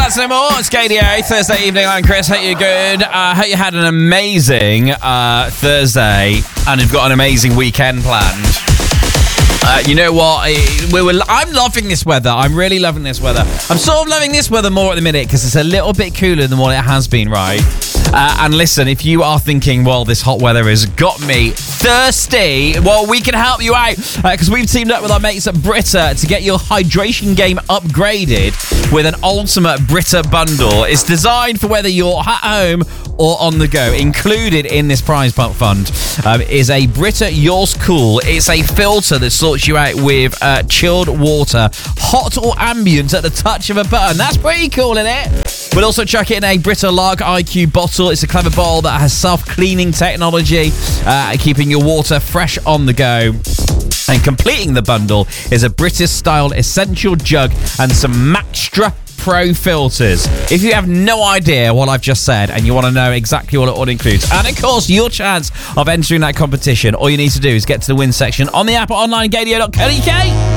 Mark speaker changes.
Speaker 1: That's no more. It's KDA, Thursday evening. I'm Chris. Hope you're good. Hope you had an amazing Thursday and you've got an amazing weekend planned. You know what? I'm loving this weather. I'm really loving this weather. I'm sort of loving this weather more at the minute because it's a little bit cooler than what it has been, right? And listen, if you are thinking, well, this hot weather has got me thirsty, well, we can help you out because we've teamed up with our mates at Brita to get your hydration game upgraded with an ultimate Brita bundle. It's designed for whether you're at home or on the go. Included in this prize pump fund is a Brita Yours Cool. It's a filter that sorts you out with chilled water, hot or ambient at the touch of a button. That's pretty cool, isn't it? We'll also chuck it in a Brita Lark IQ bottle. It's a clever bottle that has self-cleaning technology, keeping your water fresh on the go. And completing the bundle is a British-style essential jug and some Maxtra Pro filters. If you have no idea what I've just said and you want to know exactly what it all includes, and of course your chance of entering that competition, all you need to do is get to the win section on the app or online, gadio.co.uk.